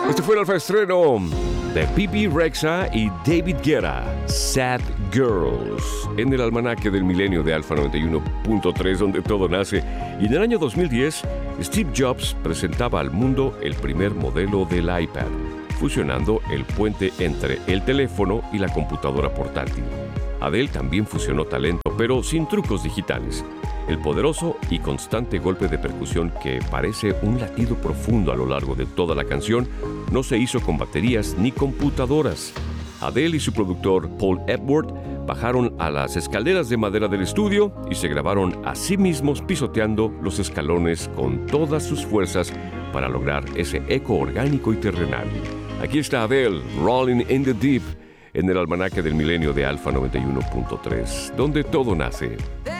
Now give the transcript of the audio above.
Este fue el alfa estreno de Bebe Rexha y David Guetta, Sad Girls, en el almanaque del milenio de Alfa 91.3, donde todo nace. Y en el año 2010, Steve Jobs presentaba al mundo el primer modelo del iPad, fusionando el puente entre el teléfono y la computadora portátil. Adele también fusionó talento, pero sin trucos digitales. El poderoso y constante golpe de percusión que parece un latido profundo a lo largo de toda la canción no se hizo con baterías ni computadoras. Adele y su productor Paul Epworth bajaron a las escaleras de madera del estudio y se grabaron a sí mismos pisoteando los escalones con todas sus fuerzas para lograr ese eco orgánico y terrenal. Aquí está Adele, Rolling in the Deep, en el almanaque del milenio de Alfa 91.3, donde todo nace.